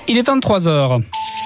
Il est 23h.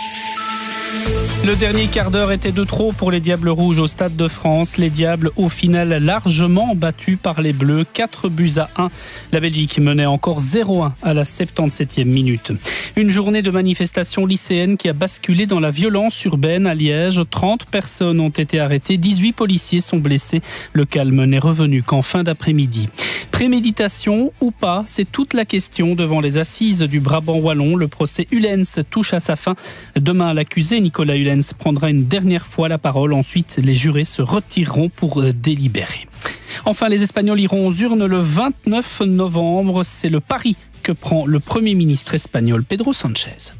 Le dernier quart d'heure était de trop pour les Diables Rouges au Stade de France. Les Diables, au final, largement battus par les Bleus, 4-1. La Belgique menait encore 0-1 à la 77e minute. Une journée de manifestation lycéenne qui a basculé dans la violence urbaine à Liège. 30 personnes ont été arrêtées, 18 policiers sont blessés. Le calme n'est revenu qu'en fin d'après-midi. Préméditation ou pas, c'est toute la question devant les assises du Brabant wallon. Le procès Ullens touche à sa fin. Demain, l'accusé Nicolas Ullens prendra une dernière fois la parole. Ensuite, les jurés se retireront pour délibérer. Enfin, les Espagnols iront aux urnes le 29 novembre. C'est le pari que prend le Premier ministre espagnol Pedro Sánchez.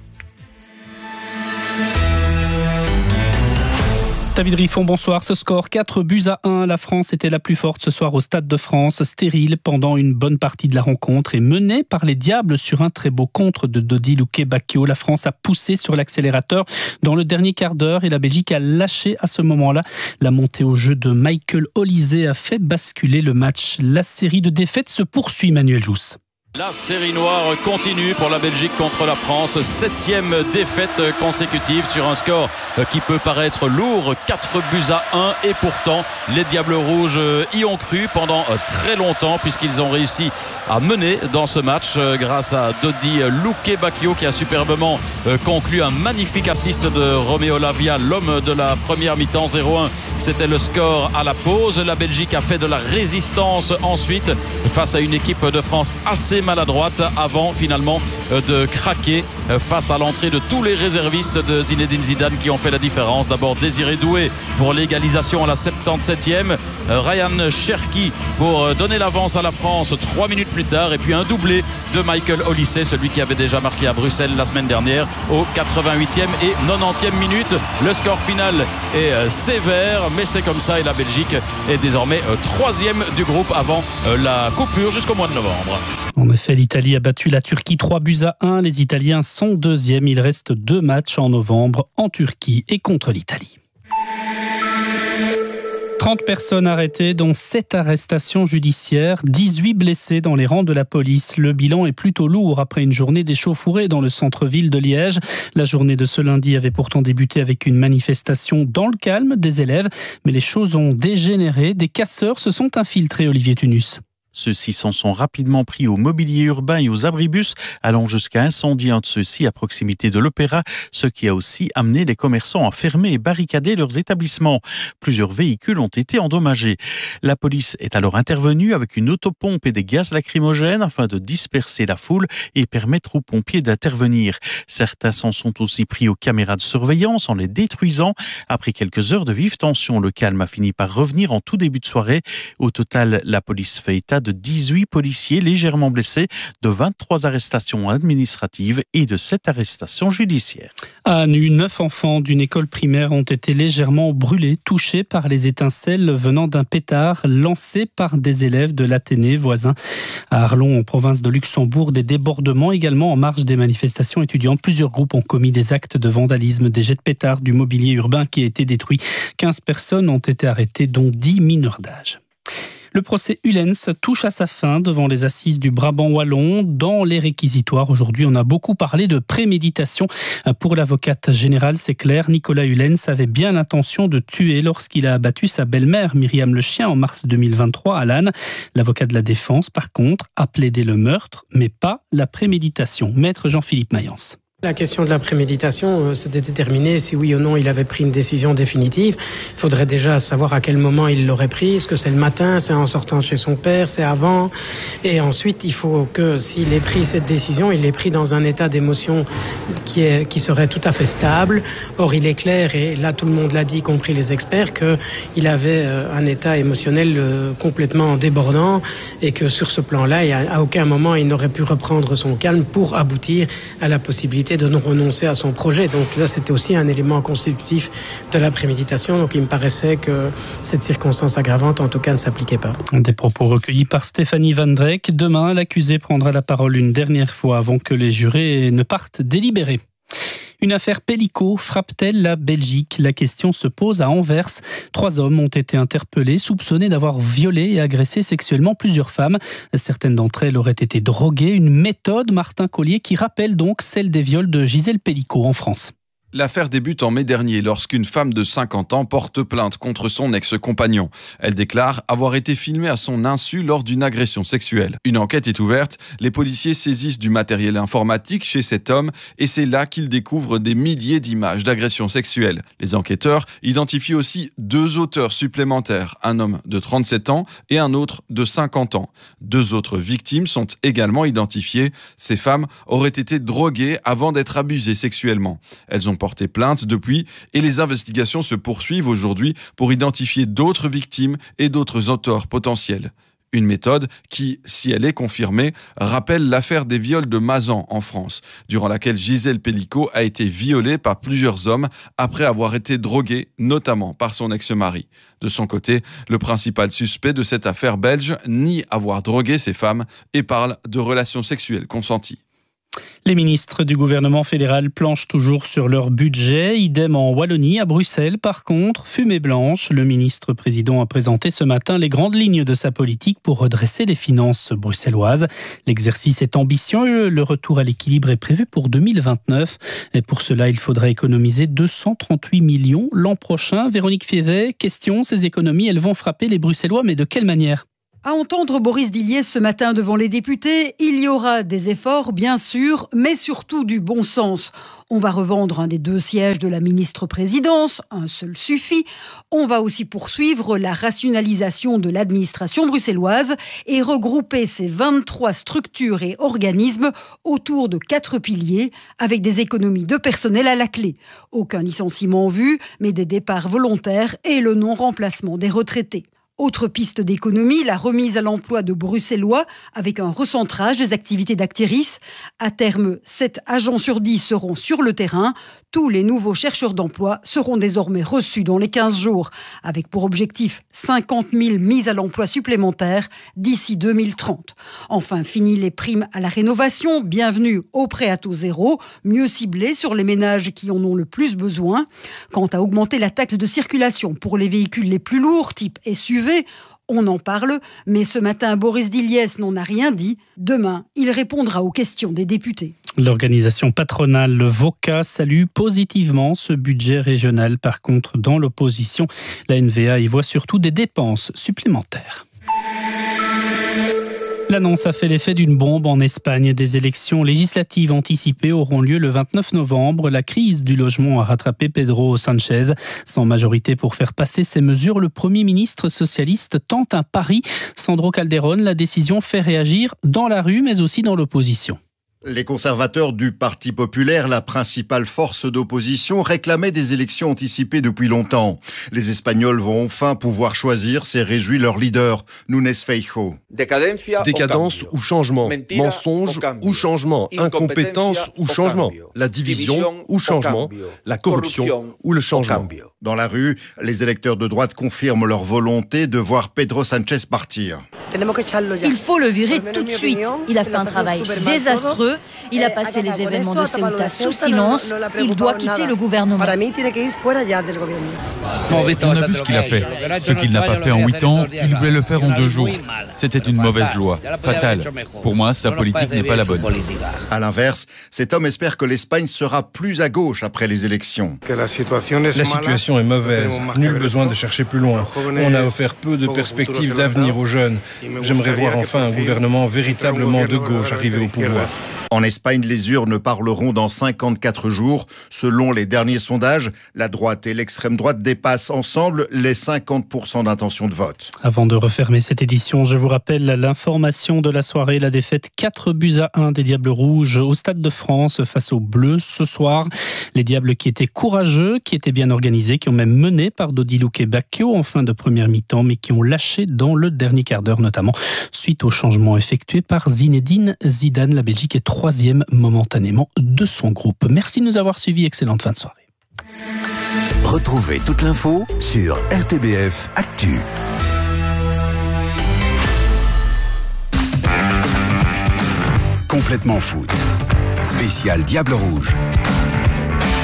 David Riffon, bonsoir. Ce score 4-1. La France était la plus forte ce soir au Stade de France, stérile pendant une bonne partie de la rencontre et menée par les Diables sur un très beau contre de Dodi Luque-Bacchio. La France a poussé sur l'accélérateur dans le dernier quart d'heure et la Belgique a lâché à ce moment-là. La montée au jeu de Michael Olise a fait basculer le match. La série de défaites se poursuit, Manuel Jousse. La série noire continue pour la Belgique contre la France. 7e défaite consécutive sur un score qui peut paraître lourd. 4-1. Et pourtant, les Diables Rouges y ont cru pendant très longtemps puisqu'ils ont réussi à mener dans ce match grâce à Dodi Luque-Bacchio qui a superbement conclu un magnifique assist de Romeo Lavia, l'homme de la première mi-temps. 0-1. C'était le score à la pause. La Belgique a fait de la résistance ensuite face à une équipe de France assez maladroite avant finalement de craquer face à l'entrée de tous les réservistes de Zinedine Zidane qui ont fait la différence. D'abord Désiré Doué pour l'égalisation à la 77e, Ryan Cherki pour donner l'avance à la France 3 minutes plus tard et puis un doublé de Michael Olise, celui qui avait déjà marqué à Bruxelles la semaine dernière au 88e et 90e minute. Le score final est sévère mais c'est comme ça et la Belgique est désormais 3e du groupe avant la coupure jusqu'au mois de novembre. En effet, l'Italie a battu la Turquie 3-1. Les Italiens sont 2e. Il reste 2 matchs en novembre en Turquie et contre l'Italie. 30 personnes arrêtées, dont 7 arrestations judiciaires, 18 blessés dans les rangs de la police. Le bilan est plutôt lourd après une journée d'échauffourée dans le centre-ville de Liège. La journée de ce lundi avait pourtant débuté avec une manifestation dans le calme des élèves, mais les choses ont dégénéré. Des casseurs se sont infiltrés, Olivier Tunus. Ceux-ci s'en sont rapidement pris au mobilier urbain et aux abribus, allant jusqu'à incendier un de ceux-ci à proximité de l'Opéra, ce qui a aussi amené les commerçants à fermer et barricader leurs établissements. Plusieurs véhicules ont été endommagés. La police est alors intervenue avec une autopompe et des gaz lacrymogènes afin de disperser la foule et permettre aux pompiers d'intervenir. Certains s'en sont aussi pris aux caméras de surveillance en les détruisant. Après quelques heures de vive tension, le calme a fini par revenir en tout début de soirée. Au total, la police fait état de 18 policiers légèrement blessés, de 23 arrestations administratives et de 7 arrestations judiciaires. À Anu, 9 enfants d'une école primaire ont été légèrement brûlés, touchés par les étincelles venant d'un pétard lancé par des élèves de l'Athénée voisin. À Arlon, en province de Luxembourg, des débordements également en marge des manifestations étudiantes. Plusieurs groupes ont commis des actes de vandalisme, des jets de pétards, du mobilier urbain qui a été détruit. 15 personnes ont été arrêtées, dont 10 mineurs d'âge. Le procès Ullens touche à sa fin devant les assises du Brabant wallon. Dans les réquisitoires, aujourd'hui, on a beaucoup parlé de préméditation. Pour l'avocate générale, c'est clair, Nicolas Ullens avait bien l'intention de tuer lorsqu'il a abattu sa belle-mère, Myriam Le Chien, en mars 2023 à Lannes. L'avocat de la défense, par contre, a plaidé le meurtre, mais pas la préméditation. Maître Jean-Philippe Mayence. La question de la préméditation, c'est de déterminer si oui ou non il avait pris une décision définitive. Il faudrait déjà savoir à quel moment il l'aurait pris. Est-ce que c'est le matin, c'est en sortant de chez son père, c'est avant? Et ensuite, il faut que s'il ait pris cette décision, il l'ait pris dans un état d'émotion qui serait tout à fait stable. Or, il est clair, et là tout le monde l'a dit, y compris les experts, qu'il avait un état émotionnel complètement débordant et que sur ce plan-là, à aucun moment il n'aurait pu reprendre son calme pour aboutir à la possibilité de non renoncer à son projet. Donc là, c'était aussi un élément constitutif de la préméditation. Donc il me paraissait que cette circonstance aggravante, en tout cas, ne s'appliquait pas. Des propos recueillis par Stéphanie Van Dreyck. Demain, l'accusé prendra la parole une dernière fois avant que les jurés ne partent délibérer. Une affaire Pélico frappe-t-elle la Belgique? La question se pose à Anvers. 3 hommes ont été interpellés, soupçonnés d'avoir violé et agressé sexuellement plusieurs femmes. Certaines d'entre elles auraient été droguées. Une méthode, Martin Collier, qui rappelle donc celle des viols de Gisèle Pélico en France. L'affaire débute en mai dernier lorsqu'une femme de 50 ans porte plainte contre son ex-compagnon. Elle déclare avoir été filmée à son insu lors d'une agression sexuelle. Une enquête est ouverte, les policiers saisissent du matériel informatique chez cet homme et c'est là qu'ils découvrent des milliers d'images d'agressions sexuelles. Les enquêteurs identifient aussi 2 auteurs supplémentaires, un homme de 37 ans et un autre de 50 ans. 2 autres victimes sont également identifiées. Ces femmes auraient été droguées avant d'être abusées sexuellement. Elles ont porté plainte depuis et les investigations se poursuivent aujourd'hui pour identifier d'autres victimes et d'autres auteurs potentiels. Une méthode qui, si elle est confirmée, rappelle l'affaire des viols de Mazan en France, durant laquelle Gisèle Pélico a été violée par plusieurs hommes après avoir été droguée, notamment par son ex-mari. De son côté, le principal suspect de cette affaire belge nie avoir drogué ces femmes et parle de relations sexuelles consenties. Les ministres du gouvernement fédéral planchent toujours sur leur budget. Idem en Wallonie. À Bruxelles, par contre, fumée blanche. Le ministre-président a présenté ce matin les grandes lignes de sa politique pour redresser les finances bruxelloises. L'exercice est ambitieux. Le retour à l'équilibre est prévu pour 2029. Et pour cela, il faudrait économiser 238 millions l'an prochain. Véronique Fievet, question, ces économies, elles vont frapper les Bruxellois, mais de quelle manière ? À entendre Boris Dilliez ce matin devant les députés, il y aura des efforts, bien sûr, mais surtout du bon sens. On va revendre un des 2 sièges de la ministre-présidence, un seul suffit. On va aussi poursuivre la rationalisation de l'administration bruxelloise et regrouper ces 23 structures et organismes autour de 4 piliers, avec des économies de personnel à la clé. Aucun licenciement en vue, mais des départs volontaires et le non-remplacement des retraités. Autre piste d'économie, la remise à l'emploi de Bruxellois avec un recentrage des activités d'Actéris. À terme, 7 agents sur 10 seront sur le terrain. Tous les nouveaux chercheurs d'emploi seront désormais reçus dans les 15 jours, avec pour objectif 50 000 mises à l'emploi supplémentaires d'ici 2030. Enfin, fini les primes à la rénovation, bienvenue au prêt à taux zéro, mieux ciblé sur les ménages qui en ont le plus besoin. Quant à augmenter la taxe de circulation pour les véhicules les plus lourds, type SUV, on en parle, mais ce matin, Boris Dilliez n'en a rien dit. Demain, il répondra aux questions des députés. L'organisation patronale, le VOCA, salue positivement ce budget régional. Par contre, dans l'opposition, la NVA y voit surtout des dépenses supplémentaires. L'annonce a fait l'effet d'une bombe en Espagne. Des élections législatives anticipées auront lieu le 29 novembre. La crise du logement a rattrapé Pedro Sánchez. Sans majorité pour faire passer ces mesures, le Premier ministre socialiste tente un pari. Sandro Calderón, la décision fait réagir dans la rue, mais aussi dans l'opposition. Les conservateurs du Parti populaire, la principale force d'opposition, réclamaient des élections anticipées depuis longtemps. Les Espagnols vont enfin pouvoir choisir, s'est réjoui leur leader, Núñez Feijóo. Décadence ou changement, mensonge ou changement, incompétence ou changement, la division ou changement, la corruption ou le changement. Dans la rue, les électeurs de droite confirment leur volonté de voir Pedro Sánchez partir. Il faut le virer tout de suite. Il a fait un travail désastreux. Il a passé les événements de Ceuta sous silence. Il doit quitter le gouvernement. On a vu ce qu'il a fait. Ce qu'il n'a pas fait en 8 ans, il voulait le faire en 2 jours. C'était une mauvaise loi, fatale. Pour moi, sa politique n'est pas la bonne. À l'inverse, cet homme espère que l'Espagne sera plus à gauche après les élections. La situation est mauvaise. Nul besoin de chercher plus loin. On a offert peu de perspectives d'avenir aux jeunes. J'aimerais voir enfin un gouvernement véritablement de gauche arriver au pouvoir. En Espagne, les urnes parleront dans 54 jours. Selon les derniers sondages, la droite et l'extrême droite dépassent ensemble les 50% d'intention de vote. Avant de refermer cette édition, je vous rappelle l'information de la soirée, la défaite 4-1 des Diables Rouges au Stade de France face aux Bleus ce soir. Les Diables qui étaient courageux, qui étaient bien organisés, qui ont même mené par Dodiluc et Bacchio en fin de première mi-temps, mais qui ont lâché dans le dernier quart d'heure, notamment suite au changement effectué par Zinedine Zidane. La Belgique est 3e momentanément de son groupe. Merci de nous avoir suivis. Excellente fin de soirée. Retrouvez toute l'info sur RTBF Actu. Complètement foot. Spécial Diable Rouge.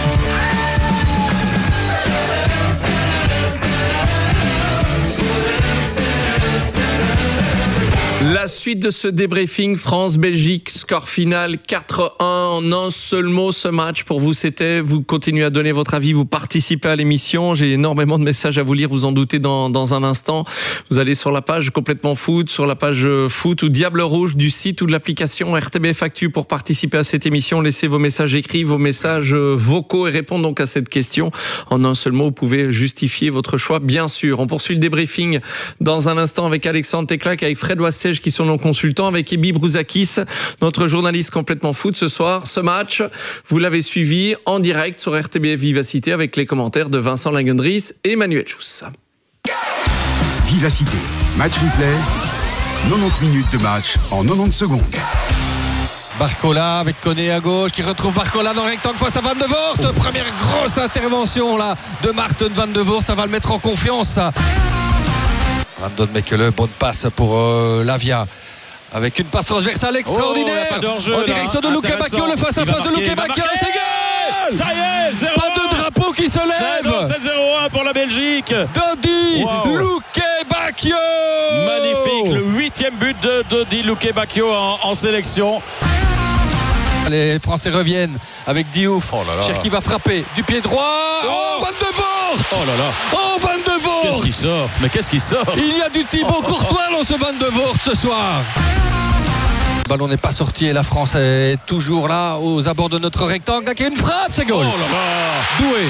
La suite de ce débriefing France-Belgique, score final 4-1 en un seul mot. Ce match pour vous c'était, vous continuez à donner votre avis, vous participez à l'émission. J'ai énormément de messages à vous lire, vous en doutez dans un instant. Vous allez sur la page Complètement Foot, sur la page Foot ou Diable Rouge du site ou de l'application RTBF Actu pour participer à cette émission. Laissez vos messages écrits, vos messages vocaux et répondez donc à cette question. En un seul mot, vous pouvez justifier votre choix, bien sûr. On poursuit le débriefing dans un instant avec Alexandre Teclac, avec Fred Wassège qui sont nos consultants, avec Ebi Brouzakis, notre journaliste Complètement Foot ce soir. Ce match, vous l'avez suivi en direct sur RTBF Vivacité avec les commentaires de Vincent Langendries et Emmanuel Jousse. Vivacité, match replay, 90 minutes de match en 90 secondes. Barcola avec Koné à gauche qui retrouve Barcola dans le rectangle face à Van de Voort. Première grosse intervention là de Maarten Van de Voort, ça va le mettre en confiance ça. Brandon Mekele, bonne passe pour Lavia. Avec une passe transversale extraordinaire en direction de Luke Bacchio, le face-à-face de Luke Bacchio, c'est gagné. Ça y est, 0-1. Pas de drapeau qui se lève. C'est 0-1 pour la Belgique. Dodi Luke Bacchio. Magnifique, le 8e but de Dodi Luke Bacchio en sélection. Les Français reviennent avec Diouf. Cherki va frapper du pied droit. Van de Voort. Oh là là. Oh, Van de Voort. Qu'est-ce qui sort? Mais qu'est-ce qui sort? Il y a du Thibaut Courtois dans ce Van de Voort ce soir. Le ballon n'est pas sorti et la France est toujours là aux abords de notre rectangle. Avec une frappe, c'est goal. Oh là là. Doué.